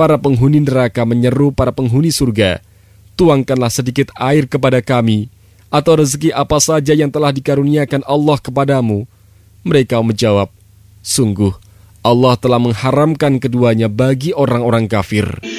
Para penghuni neraka menyeru para penghuni surga, tuangkanlah sedikit air kepada kami, atau rezeki apa saja yang telah dikaruniakan Allah kepadamu. Mereka menjawab, sungguh Allah telah mengharamkan keduanya bagi orang-orang kafir.